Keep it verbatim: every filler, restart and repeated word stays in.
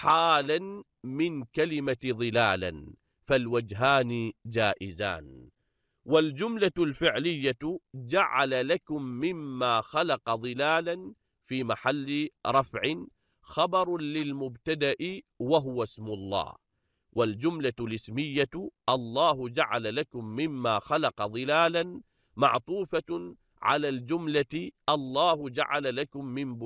حالا من كلمة ظلالا، فالوجهان جائزان. والجملة الفعلية جعل لكم مما خلق ظلالا في محل رفع خبر للمبتدأ وهو اسم الله. والجملة الاسمية الله جعل لكم مما خلق ظلالا معطوفة على الجملة الله جعل لكم من